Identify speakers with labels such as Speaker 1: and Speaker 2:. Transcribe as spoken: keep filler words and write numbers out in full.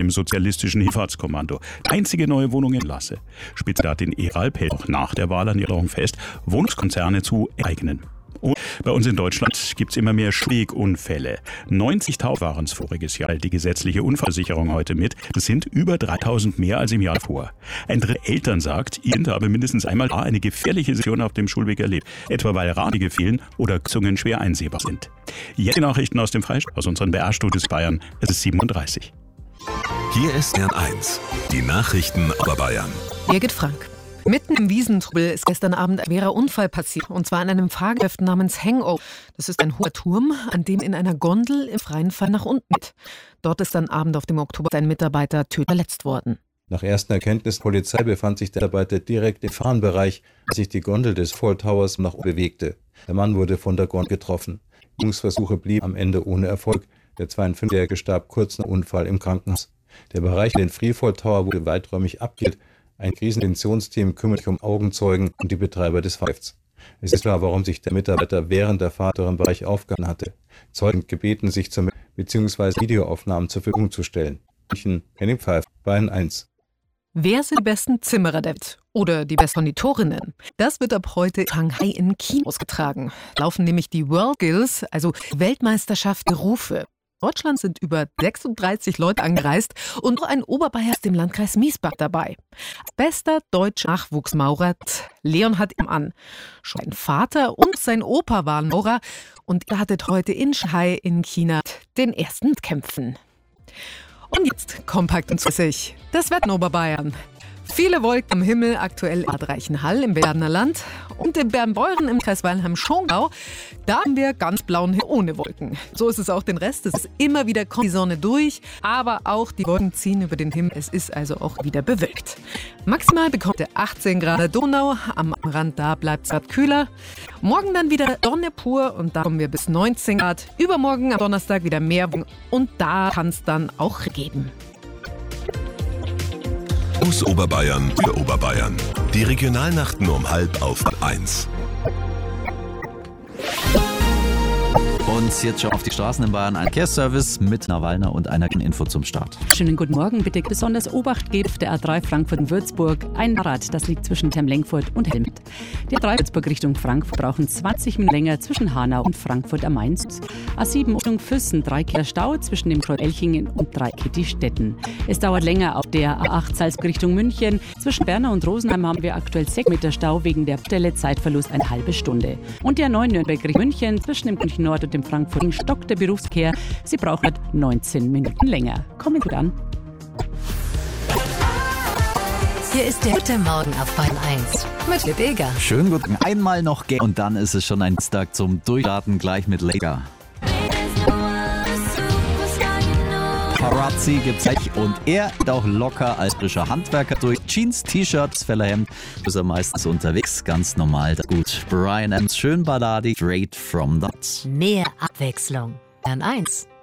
Speaker 1: beim sozialistischen Himmelfahrtskommando. Einzige neue Wohnung in Lasse. Spitzenkandidatin Eralp hält auch nach der Wahl an ihrer Regierung fest, Wohnungskonzerne zu enteignen. Und bei uns in Deutschland gibt es immer mehr Schlägunfälle. neunzigtausend waren es voriges Jahr, die gesetzliche Unfallversicherung heute mit. Das sind über dreitausend mehr als im Jahr davor. Ein Drittel Eltern sagt, ihr Kind habe mindestens einmal eine gefährliche Situation auf dem Schulweg erlebt. Etwa weil Radwege fehlen oder Kürzungen schwer einsehbar sind. Jetzt die Nachrichten aus dem Freistaat, aus unseren B R-Studios Bayern. Es ist siebenunddreißig.
Speaker 2: Hier ist Bayern eins, die Nachrichten über Bayern.
Speaker 3: Birgit Frank. Mitten im Wiesentrubel ist gestern Abend ein schwerer Unfall passiert, und zwar an einem Fahrgeschäft namens Hangover. Das ist ein hoher Turm, an dem in einer Gondel im freien Fall nach unten geht. Dort ist am Abend auf dem Oktober ein Mitarbeiter tödlich verletzt worden.
Speaker 4: Nach ersten Erkenntnissen der Polizei befand sich der Mitarbeiter direkt im Fahrenbereich, als sich die Gondel des Fall Towers nach oben bewegte. Der Mann wurde von der Gondel getroffen. Die Rettungsversuche blieben am Ende ohne Erfolg. Der zweiundfünfzigjährige starb kurz nach dem Unfall im Krankenhaus. Der Bereich den Freefall Tower wurde weiträumig abgeklärt. Ein Kriseninterventionsteam kümmert sich um Augenzeugen und die Betreiber des Fahrgeschäfts. Es ist klar, warum sich der Mitarbeiter während der Fahrt im Bereich aufgehalten hatte. Zeugen gebeten, sich zur bzw. Videoaufnahmen zur Verfügung zu stellen. München, Henning Pfeiffer, Bayern eins.
Speaker 3: Wer sind die besten Zimmerer der Welt? Oder die besten Konditorinnen? Das wird ab heute in Shanghai in China ausgetragen. Laufen nämlich die World Guilds, also Weltmeisterschaft der Berufe. In Deutschland sind über sechsunddreißig Leute angereist und nur ein Oberbayer aus dem Landkreis Miesbach dabei. Als bester deutscher Nachwuchsmaurer, Leon hat ihm an. Schon sein Vater und sein Opa waren Maurer und er hatte heute in Shanghai in China den ersten Kämpfen. Und jetzt kompakt und zusätzlich das Wetter in Oberbayern. Viele Wolken am Himmel, aktuell in Bad Reichenhall im Berner Land und in Bernbeuren im Kreis Weilheim-Schongau. Da haben wir ganz blauen Himmel ohne Wolken. So ist es auch den Rest. Es ist immer wieder kommt die Sonne durch, aber auch die Wolken ziehen über den Himmel. Es ist also auch wieder bewölkt. Maximal bekommt ihr achtzehn Grad der Donau. Am Rand da bleibt es grad kühler. Morgen dann wieder Sonne pur und da kommen wir bis neunzehn Grad. Übermorgen am Donnerstag wieder mehr Wolken und da kann es dann auch geben.
Speaker 2: Aus Oberbayern für Oberbayern. Die Regionalnachten um halb auf eins.
Speaker 5: Und jetzt schon auf die Straßen in Bayern ein Verkehrsservice mit Nawalna und einer Info zum Start.
Speaker 6: Schönen guten Morgen. Bitte besonders Obacht geben auf der A drei Frankfurt-Würzburg. Ein Fahrrad, das liegt zwischen Termlengfurt und Helmit. Die A drei Würzburg Richtung Frankfurt brauchen zwanzig Minuten länger zwischen Hanau und Frankfurt am Main. A sieben Richtung Füssen, drei Kilometer Stau zwischen dem Kreuz Elchingen und drei Kitty-Stetten. Es dauert länger auf der A acht Salzburg Richtung München. Zwischen Bernau und Rosenheim haben wir aktuell sechs Meter Stau wegen der Stelle, Zeitverlust eine halbe Stunde. Und die A neun Nürnberg Richtung München zwischen dem München Nord und dem Frankfurt Stock der Berufsverkehr. Sie brauchen neunzehn Minuten länger. Kommen gut an.
Speaker 7: Hier ist der Gute Morgen auf Bayern eins mit Lebega.
Speaker 5: Schönen guten Morgen. Einmal noch Game und dann ist es schon ein Dienstag zum Durchstarten gleich mit Lega. Paparazzi gibt's gleich und er ist auch locker als frischer Handwerker durch Jeans, T-Shirts, Fellerhemd. Ist er meistens unterwegs, ganz normal. Gut, Brian Adams, schön Balladi, straight from that.
Speaker 7: Mehr Abwechslung. Bayern eins.